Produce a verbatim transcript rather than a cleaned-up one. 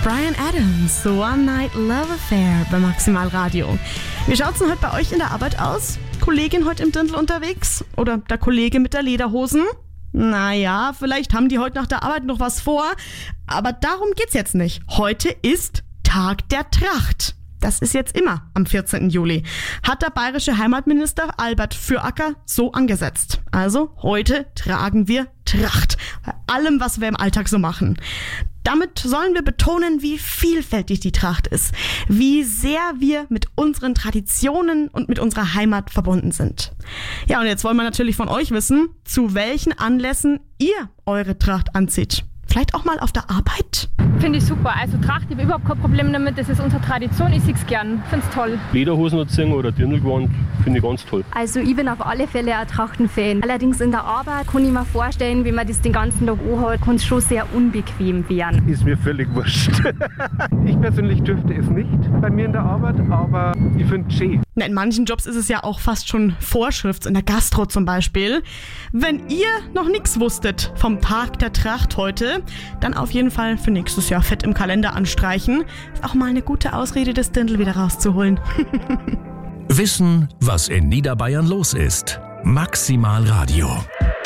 Bryan Adams, One Night Love Affair bei Maximal Radio. Wie schaut's denn heute bei euch in der Arbeit aus? Kollegin heute im Dirndl unterwegs? Oder der Kollege mit der Lederhosen? Naja, vielleicht haben die heute nach der Arbeit noch was vor, aber darum geht's jetzt nicht. Heute ist Tag der Tracht. Das ist jetzt immer am vierzehnten Juli. Hat der bayerische Heimatminister Albert Füracker so angesetzt. Also heute tragen wir Tracht. Bei allem, was wir im Alltag so machen. Damit sollen wir betonen, wie vielfältig die Tracht ist. Wie sehr wir mit unseren Traditionen und mit unserer Heimat verbunden sind. Ja, und jetzt wollen wir natürlich von euch wissen, zu welchen Anlässen ihr eure Tracht anzieht. Vielleicht auch mal auf der Arbeit? Finde ich super. Also Tracht, ich habe überhaupt kein Problem damit. Das ist unsere Tradition. Ich sehe es gern. Finde es toll. Lederhosen anziehen oder Dirndlgewand finde ich ganz toll. Also ich bin auf alle Fälle ein Trachtenfan. Allerdings in der Arbeit kann ich mir vorstellen, wenn man das den ganzen Tag anhat, kann es schon sehr unbequem werden. Ist mir völlig wurscht. Ich persönlich dürfte es nicht bei mir in der Arbeit, aber ich finde es schön. In manchen Jobs ist es ja auch fast schon Vorschrift, in der Gastro zum Beispiel. Wenn ihr noch nichts wusstet vom Tag der Tracht heute, dann auf jeden Fall für nächstes Jahr fett im Kalender anstreichen. Ist auch mal eine gute Ausrede, das Dirndl wieder rauszuholen. Wissen, was in Niederbayern los ist. Maximal Radio.